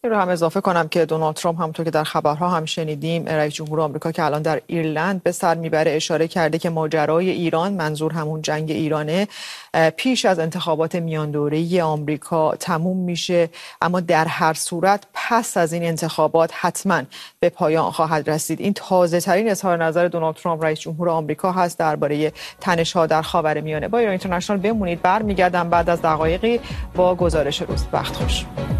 این رو هم اضافه کنم که دونالد ترامپ همونطور که در خبرها هم شنیدیم، رئیس جمهور آمریکا که الان در ایرلند به سر میبره، اشاره کرده که ماجرای ایران، منظور همون جنگ ایرانه، پیش از انتخابات میان دوره‌ای آمریکا تموم میشه، اما در هر صورت پس از این انتخابات حتما به پایان خواهد رسید. این تازه ترین اظهار نظر دونالد ترامپ رئیس جمهور آمریکا هست درباره تنش‌ها در خاورمیانه. با ایران اینترنشنال بمونید، برمیگردم بعد از دقایقی با گزارش روز. وقت خوش.